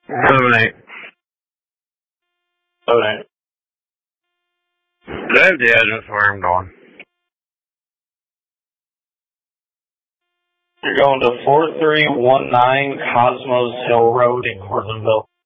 Donate. Donate. Do I have the address where I'm going? You're going to 4319 Cosmos Hill Road in Corbinville.